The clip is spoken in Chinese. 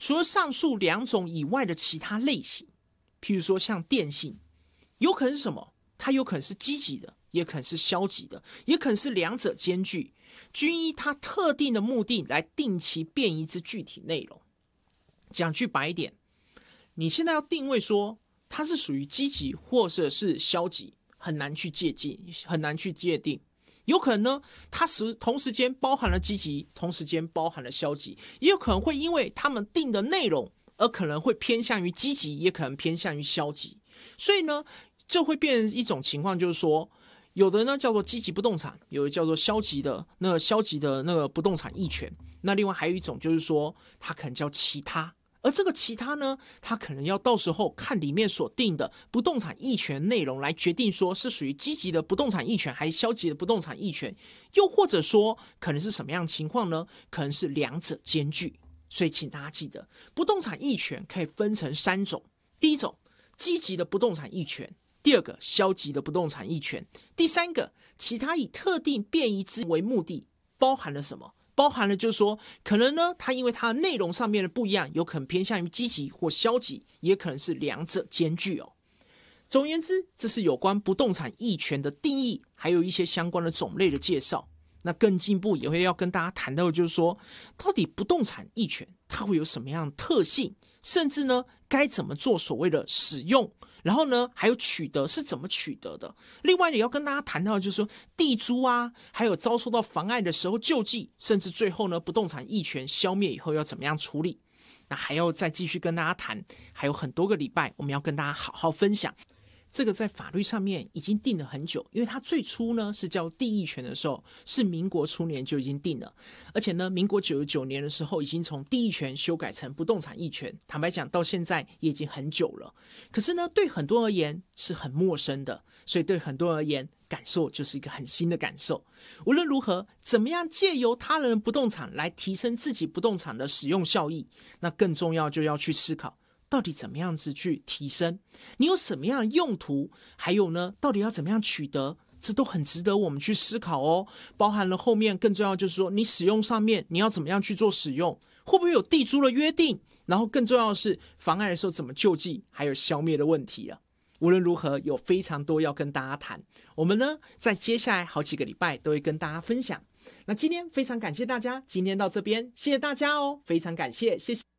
除了上述两种以外的其他类型，譬如说像电信，有可能是什么？它有可能是积极的，也可能是消极的，也可能是两者兼具，均依它特定的目的来定期变移之具体内容。讲句白一点，你现在要定位说它是属于积极或者是消极，很难去界定。有可能呢，它同时间包含了积极，同时间包含了消极，也有可能会因为他们定的内容而可能会偏向于积极，也可能偏向于消极。所以呢，这会变成一种情况，就是说，有的呢叫做积极不动产，有的叫做消极的那个不动产役权。那另外还有一种就是说，它可能叫其他。而这个其他呢，它可能要到时候看里面所定的不动产役权内容来决定说是属于积极的不动产役权还是消极的不动产役权，又或者说可能是什么样的情况呢？可能是两者兼具。所以请大家记得，不动产役权可以分成三种：第一种，积极的不动产役权；第二个，消极的不动产役权；第三个，其他以特定变移之为目的，包含了什么？包含了就是说，可能呢，它因为它的内容上面的不一样，有可能偏向于积极或消极，也可能是两者兼具哦。总而言之，这是有关不动产役权的定义，还有一些相关的种类的介绍。那更进一步也会要跟大家谈到的就是说，到底不动产役权它会有什么样的特性，甚至呢该怎么做所谓的使用，然后呢还有取得是怎么取得的。另外也要跟大家谈到的就是说，地租啊，还有遭受到妨碍的时候救济，甚至最后呢不动产役权消灭以后要怎么样处理。那还要再继续跟大家谈，还有很多个礼拜我们要跟大家好好分享。这个在法律上面已经定了很久，因为它最初呢是叫地役权的时候，是民国初年就已经定了，而且呢，民国99年的时候已经从地役权修改成不动产役权。坦白讲，到现在也已经很久了，可是呢，对很多人而言是很陌生的，所以对很多人而言，感受就是一个很新的感受。无论如何，怎么样借由他人的不动产来提升自己不动产的使用效益，那更重要就要去思考。到底怎么样子去提升？你有什么样的用途？还有呢，到底要怎么样取得？这都很值得我们去思考哦。包含了后面更重要就是说，你使用上面你要怎么样去做使用？会不会有地租的约定？然后更重要的是，妨碍的时候怎么救济，还有消灭的问题啊。无论如何，有非常多要跟大家谈。我们呢，在接下来好几个礼拜都会跟大家分享。那今天非常感谢大家，今天到这边，谢谢大家哦，非常感谢，谢谢。